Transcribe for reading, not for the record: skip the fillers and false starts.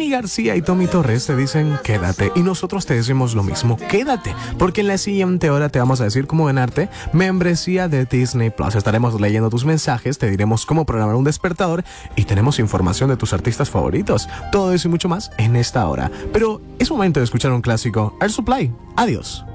Cani García y Tommy Torres te dicen quédate, y nosotros te decimos lo mismo, quédate, porque en la siguiente hora te vamos a decir cómo ganarte membresía de Disney Plus. Estaremos leyendo tus mensajes, te diremos cómo programar un despertador y tenemos información de tus artistas favoritos. Todo eso y mucho más en esta hora. Pero es momento de escuchar un clásico, Air Supply. Adiós.